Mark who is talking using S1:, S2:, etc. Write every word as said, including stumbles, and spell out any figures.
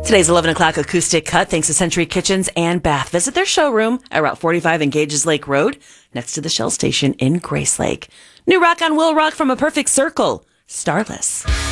S1: Today's eleven o'clock acoustic cut thanks to Century Kitchens and Bath. Visit their showroom at Route forty-five and Gages Lake Road, next to the Shell Station in Grace Lake. New rock on Will Rock from A Perfect Circle, Starless.